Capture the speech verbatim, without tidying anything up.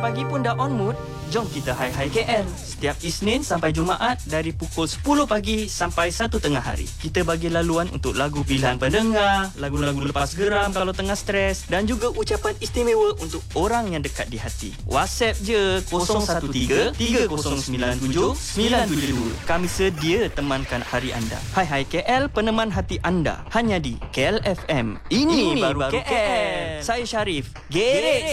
pagi pun dah on mood? Jom kita Hai Hai K L. Setiap Isnin sampai Jumaat dari pukul sepuluh pagi sampai satu tengah hari. Kita bagi laluan untuk lagu pilihan pendengar, lagu-lagu lepas geram kalau tengah stres dan juga ucapan istimewa untuk orang yang dekat di hati. WhatsApp je kosong satu tiga tiga kosong sembilan tujuh sembilan tujuh dua. Kami sedia temankan hari anda. Hai Hai K L, peneman hati anda. Hanya di K L F M. Ini, Ini baru, baru K L. K L. Saya Syarif. Gerek